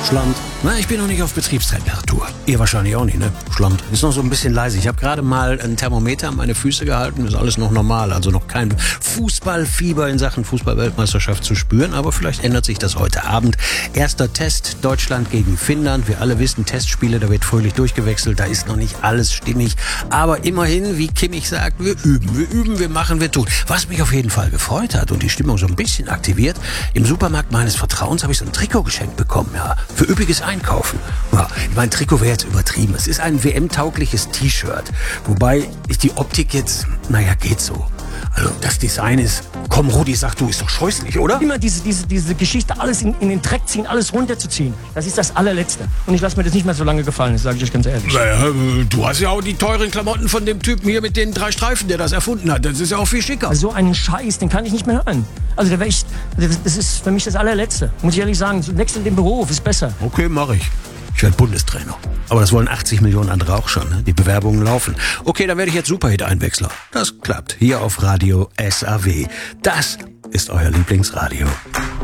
Schland. Na, ich bin noch nicht auf Betriebstemperatur. Ihr wahrscheinlich auch nicht, ne? Schland. Ist noch so ein bisschen leise. Ich habe gerade mal ein Thermometer an meine Füße gehalten. Ist alles noch normal. Also noch kein Fußballfieber in Sachen Fußball-Weltmeisterschaft zu spüren. Aber vielleicht ändert sich das heute Abend. Erster Test. Deutschland gegen Finnland. Wir alle wissen, Testspiele, da wird fröhlich durchgewechselt. Da ist noch nicht alles stimmig. Aber immerhin, wie Kimmich sagt, wir üben, wir machen, wir tun. Was mich auf jeden Fall gefreut hat und die Stimmung so ein bisschen aktiviert, im Supermarkt meines Vertrauens habe ich so ein Trikot geschenkt bekommen, ja, für üppiges Einkaufen. Ja, mein Trikot wäre jetzt übertrieben. Es ist ein WM-taugliches T-Shirt, wobei ich die Optik jetzt, naja, geht so. Also das Design ist, komm Rudi, sag du, ist doch scheußlich, oder? Immer diese Geschichte, alles in den Dreck ziehen, alles runterzuziehen, das ist das allerletzte. Und ich lasse mir das nicht mehr so lange gefallen, das sage ich euch ganz ehrlich. Naja, du hast ja auch die teuren Klamotten von dem Typen hier mit den 3 Streifen, der das erfunden hat. Das ist ja auch viel schicker. Also so einen Scheiß, den kann ich nicht mehr hören. Also das ist für mich das allerletzte. Muss ich ehrlich sagen, wechseln den Beruf, ist besser. Okay, mache ich. Ich werde Bundestrainer. Aber das wollen 80 Millionen andere auch schon. Ne? Die Bewerbungen laufen. Okay, dann werde ich jetzt Superhit-Einwechsler. Das klappt. Hier auf Radio SAW. Das ist euer Lieblingsradio.